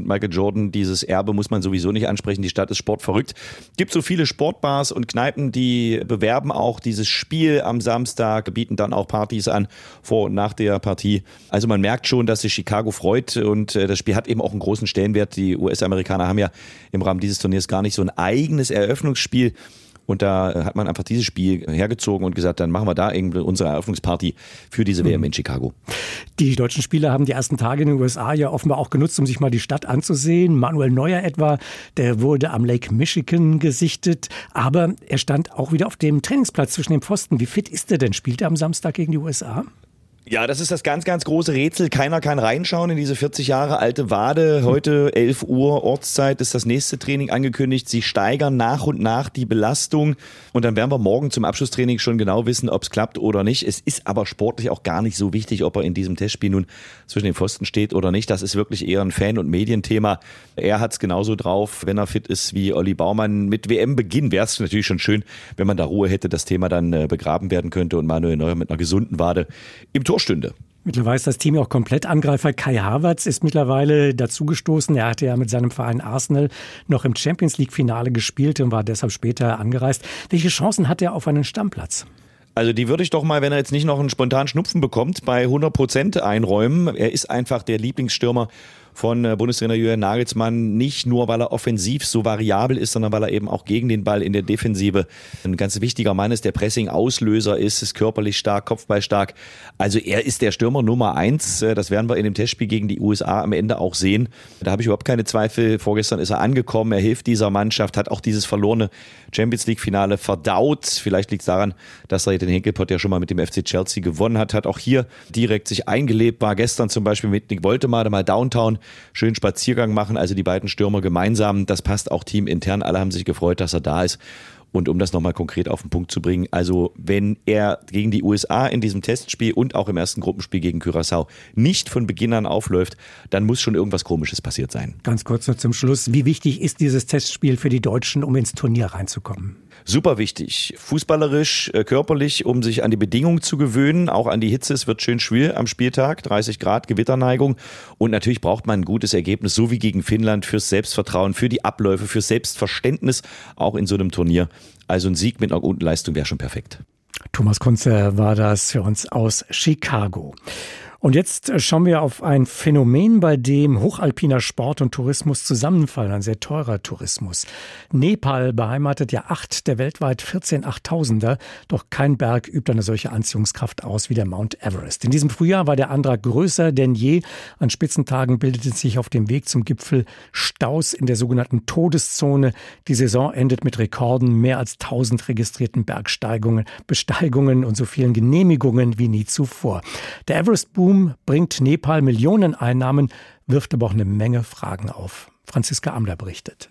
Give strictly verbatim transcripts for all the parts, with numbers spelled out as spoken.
und Michael Jordan, dieses Erbe muss man sowieso nicht ansprechen. Die Stadt ist sportverrückt. Gibt so viele Sportbars und Kneipen, die bewerben auch dieses Spiel am Samstag, bieten dann auch Partys an vor und nach der Partie. Also man merkt schon, dass sich Chicago freut und das Spiel hat eben auch einen großen Stellenwert. Die U S-Amerikaner haben ja im Rahmen dieses Turniers gar nicht so ein eigenes Eröffnungsspiel. Und da hat man einfach dieses Spiel hergezogen und gesagt, dann machen wir da irgendwie unsere Eröffnungsparty für diese W M in Chicago. Die deutschen Spieler haben die ersten Tage in den U S A ja offenbar auch genutzt, um sich mal die Stadt anzusehen. Manuel Neuer etwa, der wurde am Lake Michigan gesichtet. Aber er stand auch wieder auf dem Trainingsplatz zwischen den Pfosten. Wie fit ist er denn? Spielt er am Samstag gegen die U S A? Ja, das ist das ganz, ganz große Rätsel. Keiner kann reinschauen in diese vierzig Jahre alte Wade. Heute elf Uhr Ortszeit ist das nächste Training angekündigt. Sie steigern nach und nach die Belastung. Und dann werden wir morgen zum Abschlusstraining schon genau wissen, ob es klappt oder nicht. Es ist aber sportlich auch gar nicht so wichtig, ob er in diesem Testspiel nun zwischen den Pfosten steht oder nicht. Das ist wirklich eher ein Fan- und Medienthema. Er hat es genauso drauf, wenn er fit ist wie Olli Baumann. Mit W M-Beginn wäre es natürlich schon schön, wenn man da Ruhe hätte, das Thema dann äh, begraben werden könnte und Manuel Neuer mit einer gesunden Wade im Tor stünde. Mittlerweile ist das Team auch komplett Angreifer. Kai Havertz ist mittlerweile dazugestoßen. Er hatte ja mit seinem Verein Arsenal noch im Champions-League-Finale gespielt und war deshalb später angereist. Welche Chancen hat er auf einen Stammplatz? Also die würde ich doch mal, wenn er jetzt nicht noch einen spontanen Schnupfen bekommt, bei hundert Prozent einräumen. Er ist einfach der Lieblingsstürmer von Bundestrainer Julian Nagelsmann, nicht nur, weil er offensiv so variabel ist, sondern weil er eben auch gegen den Ball in der Defensive ein ganz wichtiger Mann ist, der Pressing-Auslöser ist, ist körperlich stark, kopfballstark. Also er ist der Stürmer Nummer eins. Das werden wir in dem Testspiel gegen die U S A am Ende auch sehen. Da habe ich überhaupt keine Zweifel. Vorgestern ist er angekommen, er hilft dieser Mannschaft, hat auch dieses verlorene Champions-League-Finale verdaut. Vielleicht liegt es daran, dass er den Henkelpott ja schon mal mit dem F C Chelsea gewonnen hat, hat auch hier direkt sich eingelebt, war gestern zum Beispiel mit Nick Woltemade mal Downtown schönen Spaziergang machen, also die beiden Stürmer gemeinsam. Das passt auch teamintern. Alle haben sich gefreut, dass er da ist. Und um das nochmal konkret auf den Punkt zu bringen, also wenn er gegen die U S A in diesem Testspiel und auch im ersten Gruppenspiel gegen Curaçao nicht von Beginn an aufläuft, dann muss schon irgendwas Komisches passiert sein. Ganz kurz noch zum Schluss. Wie wichtig ist dieses Testspiel für die Deutschen, um ins Turnier reinzukommen? Super wichtig. Fußballerisch, körperlich, um sich an die Bedingungen zu gewöhnen, auch an die Hitze. Es wird schön schwül am Spieltag, dreißig Grad, Gewitterneigung. Und natürlich braucht man ein gutes Ergebnis, so wie gegen Finnland, fürs Selbstvertrauen, für die Abläufe, fürs Selbstverständnis, auch in so einem Turnier. Also ein Sieg mit einer guten Leistung wäre schon perfekt. Thomas Kunze war das für uns aus Chicago. Und jetzt schauen wir auf ein Phänomen, bei dem hochalpiner Sport und Tourismus zusammenfallen, ein sehr teurer Tourismus. Nepal beheimatet ja acht der weltweit vierzehn Achttausender, doch kein Berg übt eine solche Anziehungskraft aus wie der Mount Everest. In diesem Frühjahr war der Andrang größer denn je. An Spitzentagen bildeten sich auf dem Weg zum Gipfel Staus in der sogenannten Todeszone. Die Saison endet mit Rekorden, mehr als tausend registrierten Bergsteigungen, Besteigungen und so vielen Genehmigungen wie nie zuvor. Der Everest-Boom bringt Nepal Millionen Einnahmen, wirft aber auch eine Menge Fragen auf. Franziska Amler berichtet.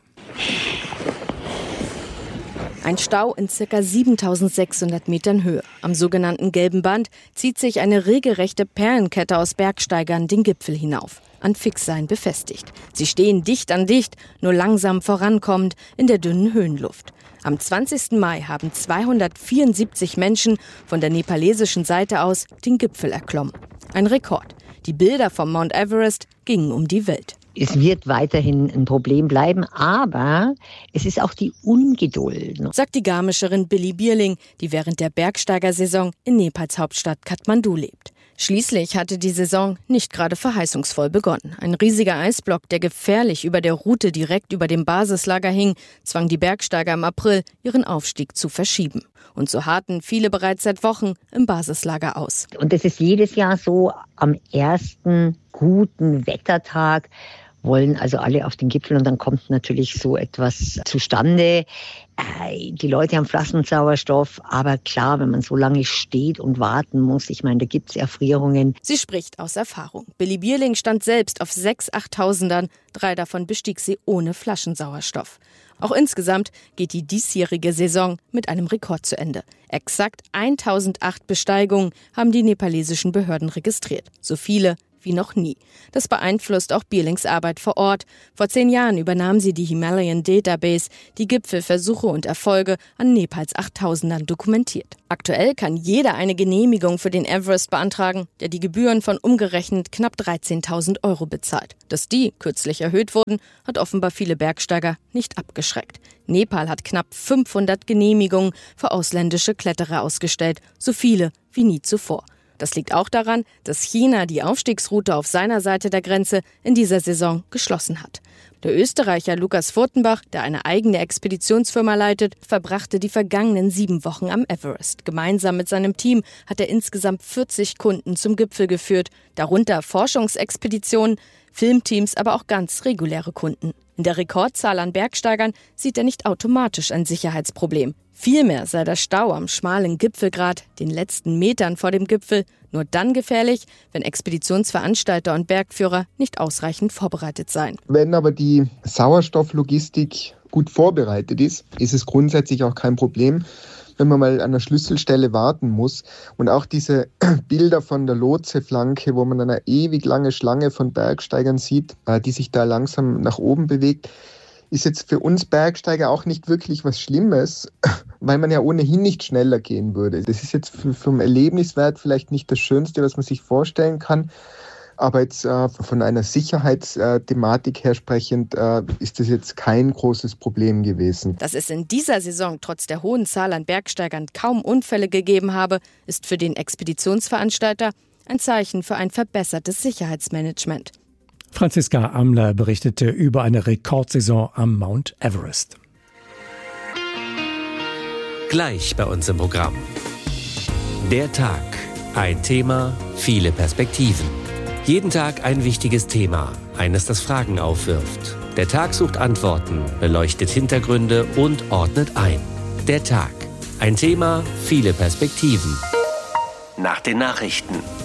Ein Stau in ca. siebentausendsechshundert Metern Höhe. Am sogenannten Gelben Band zieht sich eine regelrechte Perlenkette aus Bergsteigern den Gipfel hinauf, an Fixseilen befestigt. Sie stehen dicht an dicht, nur langsam vorankommend in der dünnen Höhenluft. Am zwanzigsten Mai haben zweihundertvierundsiebzig Menschen von der nepalesischen Seite aus den Gipfel erklommen. Ein Rekord. Die Bilder vom Mount Everest gingen um die Welt. Es wird weiterhin ein Problem bleiben, aber es ist auch die Ungeduld, sagt die Garmischerin Billy Bierling, die während der Bergsteigersaison in Nepals Hauptstadt Kathmandu lebt. Schließlich hatte die Saison nicht gerade verheißungsvoll begonnen. Ein riesiger Eisblock, der gefährlich über der Route direkt über dem Basislager hing, zwang die Bergsteiger im April, ihren Aufstieg zu verschieben. Und so harrten viele bereits seit Wochen im Basislager aus. Und das ist jedes Jahr so, am ersten guten Wettertag wollen also alle auf den Gipfel und dann kommt natürlich so etwas zustande. Die Leute haben Flaschensauerstoff, aber klar, wenn man so lange steht und warten muss, ich meine, da gibt es Erfrierungen. Sie spricht aus Erfahrung. Billy Bierling stand selbst auf sechs Achttausendern, drei davon bestieg sie ohne Flaschensauerstoff. Auch insgesamt geht die diesjährige Saison mit einem Rekord zu Ende. Exakt tausendacht Besteigungen haben die nepalesischen Behörden registriert. So viele wie noch nie. Das beeinflusst auch Bierlings Arbeit vor Ort. Vor zehn Jahren übernahm sie die Himalayan Database, die Gipfelversuche und Erfolge an Nepals achttausendern dokumentiert. Aktuell kann jeder eine Genehmigung für den Everest beantragen, der die Gebühren von umgerechnet knapp dreizehntausend Euro bezahlt. Dass die kürzlich erhöht wurden, hat offenbar viele Bergsteiger nicht abgeschreckt. Nepal hat knapp fünfhundert Genehmigungen für ausländische Kletterer ausgestellt, so viele wie nie zuvor. Das liegt auch daran, dass China die Aufstiegsroute auf seiner Seite der Grenze in dieser Saison geschlossen hat. Der Österreicher Lukas Furtenbach, der eine eigene Expeditionsfirma leitet, verbrachte die vergangenen sieben Wochen am Everest. Gemeinsam mit seinem Team hat er insgesamt vierzig Kunden zum Gipfel geführt, darunter Forschungsexpeditionen, Filmteams, aber auch ganz reguläre Kunden. In der Rekordzahl an Bergsteigern sieht er nicht automatisch ein Sicherheitsproblem. Vielmehr sei der Stau am schmalen Gipfelgrat, den letzten Metern vor dem Gipfel, nur dann gefährlich, wenn Expeditionsveranstalter und Bergführer nicht ausreichend vorbereitet seien. Wenn aber die Sauerstofflogistik gut vorbereitet ist, ist es grundsätzlich auch kein Problem, wenn man mal an der Schlüsselstelle warten muss. Und auch diese Bilder von der Lotseflanke, wo man eine ewig lange Schlange von Bergsteigern sieht, die sich da langsam nach oben bewegt, ist jetzt für uns Bergsteiger auch nicht wirklich was Schlimmes, weil man ja ohnehin nicht schneller gehen würde. Das ist jetzt vom Erlebniswert vielleicht nicht das Schönste, was man sich vorstellen kann. Aber jetzt äh, von einer Sicherheitsthematik her sprechend äh, ist das jetzt kein großes Problem gewesen. Dass es in dieser Saison trotz der hohen Zahl an Bergsteigern kaum Unfälle gegeben habe, ist für den Expeditionsveranstalter ein Zeichen für ein verbessertes Sicherheitsmanagement. Franziska Amler berichtete über eine Rekordsaison am Mount Everest. Gleich bei uns im Programm. Der Tag. Ein Thema, viele Perspektiven. Jeden Tag ein wichtiges Thema, eines, das Fragen aufwirft. Der Tag sucht Antworten, beleuchtet Hintergründe und ordnet ein. Der Tag. Ein Thema, viele Perspektiven. Nach den Nachrichten.